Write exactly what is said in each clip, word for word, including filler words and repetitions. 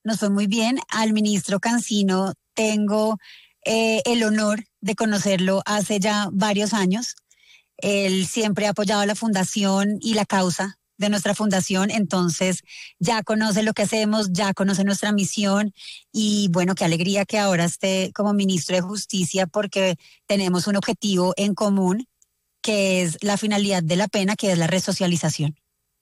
nos fue muy bien. Al ministro Cancino tengo eh, el honor de conocerlo hace ya varios años. Él siempre ha apoyado a la fundación y la causa de nuestra fundación, entonces ya conoce lo que hacemos, ya conoce nuestra misión y bueno, qué alegría que ahora esté como ministro de Justicia porque tenemos un objetivo en común que es la finalidad de la pena, que es la resocialización.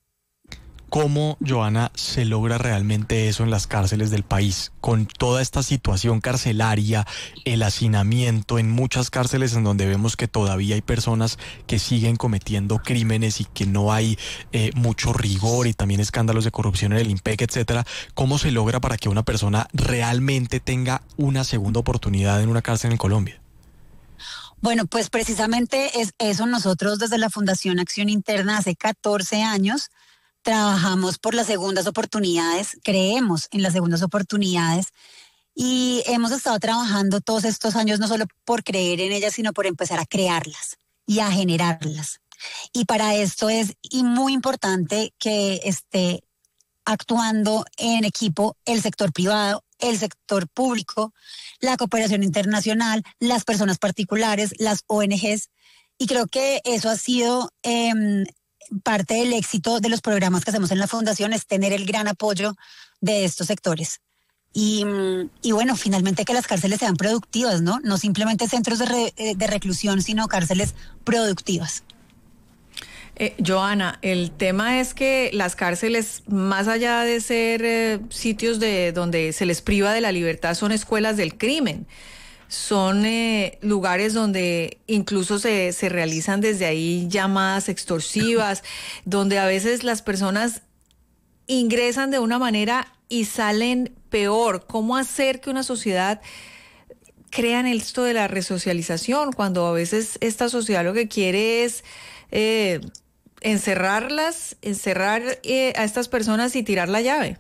¿Cómo, Johanna, se logra realmente eso en las cárceles del país? Con toda esta situación carcelaria, el hacinamiento en muchas cárceles en donde vemos que todavía hay personas que siguen cometiendo crímenes y que no hay eh, mucho rigor y también escándalos de corrupción en el IMPEC, etcétera. ¿Cómo se logra para que una persona realmente tenga una segunda oportunidad en una cárcel en Colombia? Bueno, pues precisamente es eso. Nosotros desde la Fundación Acción Interna hace catorce años trabajamos por las segundas oportunidades, creemos en las segundas oportunidades y hemos estado trabajando todos estos años no solo por creer en ellas, sino por empezar a crearlas y a generarlas. Y para esto es y muy importante que esté actuando en equipo el sector privado, el sector público, la cooperación internacional, las personas particulares, las O N Ges. Y creo que eso ha sido Eh, parte del éxito de los programas que hacemos en la Fundación, es tener el gran apoyo de estos sectores. Y, y bueno, finalmente que las cárceles sean productivas, ¿no? No simplemente centros de, re, de reclusión, sino cárceles productivas. Eh, Johanna, el tema es que las cárceles, más allá de ser eh, sitios de donde se les priva de la libertad, son escuelas del crimen. Son eh, lugares donde incluso se, se realizan desde ahí llamadas extorsivas, donde a veces las personas ingresan de una manera y salen peor. ¿Cómo hacer que una sociedad crea en esto de la resocialización cuando a veces esta sociedad lo que quiere es eh, encerrarlas, encerrar eh, a estas personas y tirar la llave?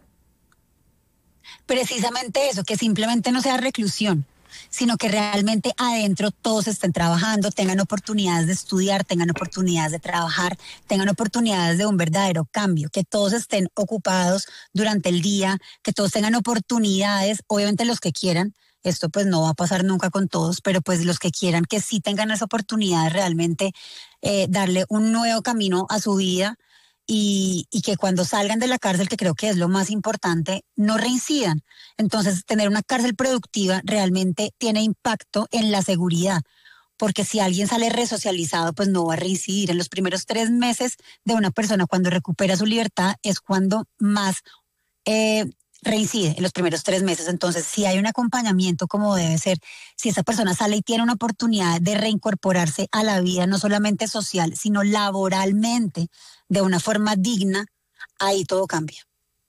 Precisamente eso, que simplemente no sea reclusión, sino que realmente adentro todos estén trabajando, tengan oportunidades de estudiar, tengan oportunidades de trabajar, tengan oportunidades de un verdadero cambio, que todos estén ocupados durante el día, que todos tengan oportunidades, obviamente los que quieran, esto pues no va a pasar nunca con todos, pero pues los que quieran que sí tengan esa oportunidad de realmente eh, darle un nuevo camino a su vida. Y, y que cuando salgan de la cárcel, que creo que es lo más importante, no reincidan. Entonces, tener una cárcel productiva realmente tiene impacto en la seguridad, porque si alguien sale resocializado, pues no va a reincidir. En los primeros tres meses de una persona, cuando recupera su libertad, es cuando más eh, reincide, en los primeros tres meses. Entonces, si hay un acompañamiento como debe ser, si esa persona sale y tiene una oportunidad de reincorporarse a la vida, no solamente social, sino laboralmente, de una forma digna, ahí todo cambia.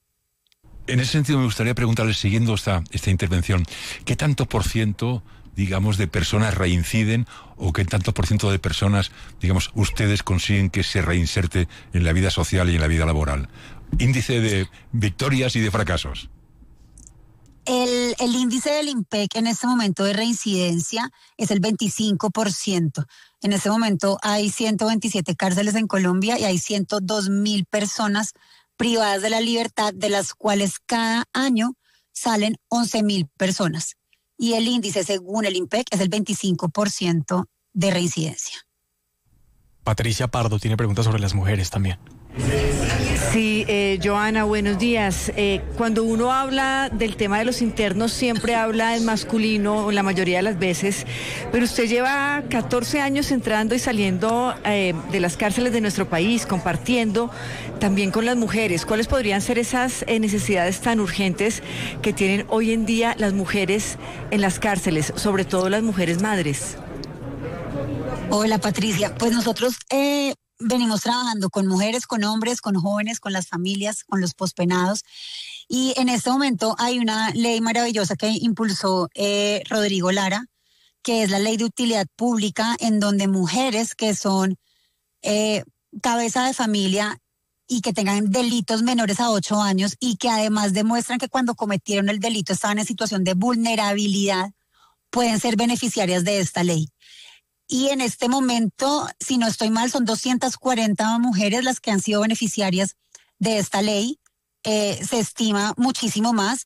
En ese sentido me gustaría preguntarle, siguiendo esta, esta intervención, ¿qué tanto por ciento, digamos, de personas reinciden o qué tanto por ciento de personas, digamos, ustedes consiguen que se reinserte en la vida social y en la vida laboral? Índice de victorias y de fracasos. El, el índice del IMPEC en este momento de reincidencia es el veinticinco por ciento. En este momento hay ciento veintisiete cárceles en Colombia y hay ciento dos mil personas privadas de la libertad, de las cuales cada año salen once mil personas. Y el índice, según el IMPEC, es el veinticinco por ciento de reincidencia. Patricia Pardo tiene preguntas sobre las mujeres también. Sí, eh, Johanna, buenos días. Eh, cuando uno habla del tema de los internos, siempre habla en masculino la mayoría de las veces, pero usted lleva catorce años entrando y saliendo eh, de las cárceles de nuestro país, compartiendo también con las mujeres. ¿Cuáles podrían ser esas eh, necesidades tan urgentes que tienen hoy en día las mujeres en las cárceles, sobre todo las mujeres madres? Hola, Patricia. Pues nosotros eh, venimos trabajando con mujeres, con hombres, con jóvenes, con las familias, con los pospenados. Y en este momento hay una ley maravillosa que impulsó eh, Rodrigo Lara, que es la ley de utilidad pública, en donde mujeres que son eh, cabeza de familia y que tengan delitos menores a ocho años y que además demuestran que cuando cometieron el delito estaban en situación de vulnerabilidad, pueden ser beneficiarias de esta ley. Y en este momento, si no estoy mal, son doscientas cuarenta mujeres las que han sido beneficiarias de esta ley. Eh, se estima muchísimo más.